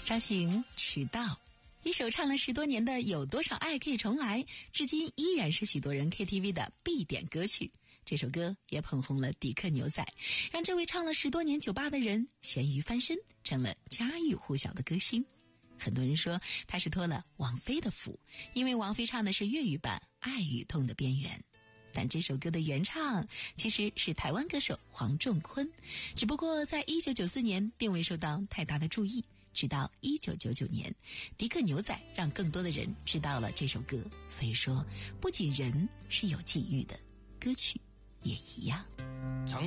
张行迟到，一首唱了10多年的《有多少爱可以重来》，至今依然是许多人 KTV 的必点歌曲。这首歌也捧红了迪克牛仔，让这位唱了10多年酒吧的人咸鱼翻身，成了家喻户晓的歌星。很多人说他是托了王菲的福，因为王菲唱的是粤语版《爱与痛的边缘》。但这首歌的原唱其实是台湾歌手黄仲坤，只不过在1994年并未受到太大的注意，直到1999年，迪克牛仔让更多的人知道了这首歌。所以说，不仅人是有际遇的，歌曲也一样。